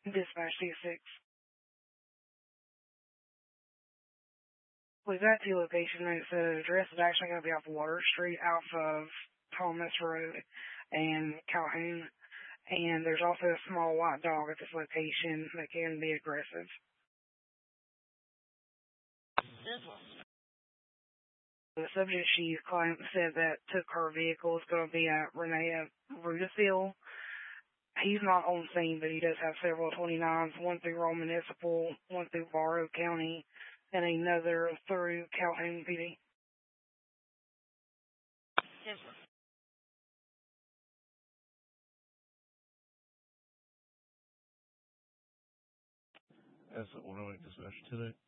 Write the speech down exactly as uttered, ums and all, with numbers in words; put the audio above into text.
Dispatch T six. We've got two locations. The address is actually going to be off Water Street, off of Thomas Road and Calhoun. And there's also a small white dog at this location that can be aggressive. The subject she claimed said that took her vehicle is going to be at Renee Rudisill. He's not on scene, but he does have several twenty-nines, one through Rome Municipal, one through Barrow County, and another through Calhoun P D. Yes, sir. That's the one I went to dispatch today.